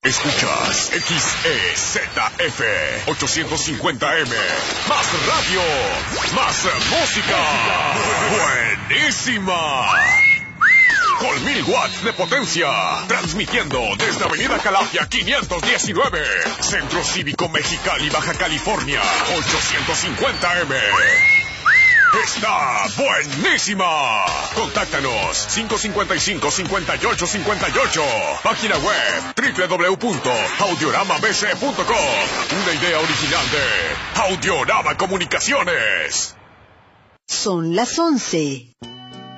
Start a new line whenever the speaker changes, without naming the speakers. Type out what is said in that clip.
Escuchas XEZF 850M. Más radio, más música. Buenísima. Con 1000 watts de potencia. Transmitiendo desde Avenida Calafia 519. Centro Cívico Mexicali, Baja California. 850M. ¡Está buenísima! Contáctanos 555-5858. Página web www.audioramabc.com. Una idea original de Audiorama Comunicaciones.
Son las 11.